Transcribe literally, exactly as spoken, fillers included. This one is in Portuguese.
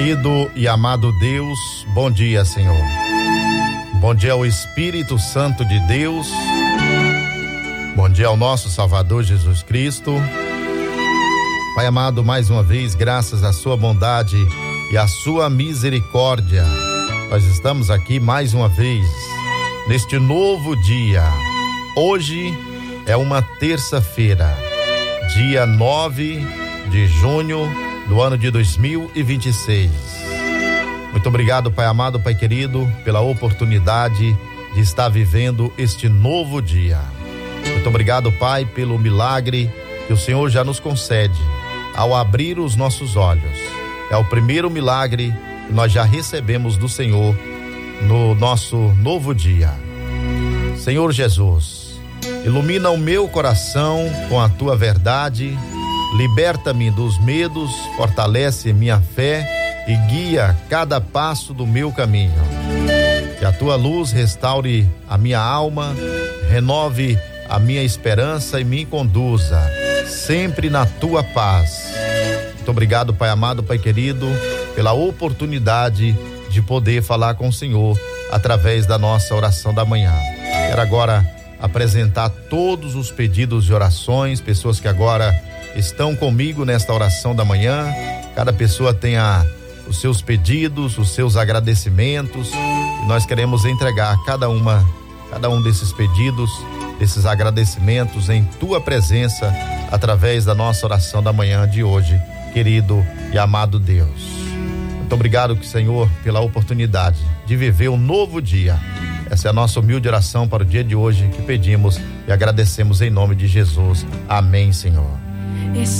Querido e amado Deus, bom dia, Senhor. Bom dia ao Espírito Santo de Deus. Bom dia ao nosso Salvador Jesus Cristo. Pai amado, mais uma vez, graças à sua bondade e à sua misericórdia, nós estamos aqui mais uma vez, neste novo dia. Hoje é uma terça-feira, dia nove de junho do ano de dois mil e vinte e seis. Muito obrigado, Pai amado, Pai querido, pela oportunidade de estar vivendo este novo dia. Muito obrigado, Pai, pelo milagre que o Senhor já nos concede ao abrir os nossos olhos. É o primeiro milagre que nós já recebemos do Senhor no nosso novo dia. Senhor Jesus, ilumina o meu coração com a tua verdade, liberta-me dos medos, fortalece minha fé e guia cada passo do meu caminho. Que a tua luz restaure a minha alma, renove a minha esperança e me conduza sempre na tua paz. Muito obrigado, Pai amado, Pai querido, pela oportunidade de poder falar com o Senhor através da nossa oração da manhã. Quero agora apresentar todos os pedidos de orações, pessoas que agora estão comigo nesta oração da manhã. Cada pessoa tem a, os seus pedidos, os seus agradecimentos, e nós queremos entregar cada uma, cada um desses pedidos, desses agradecimentos em tua presença através da nossa oração da manhã de hoje, querido e amado Deus. Muito obrigado, Senhor, pela oportunidade de viver um novo dia. Essa é a nossa humilde oração para o dia de hoje que pedimos e agradecemos em nome de Jesus. Amém, Senhor.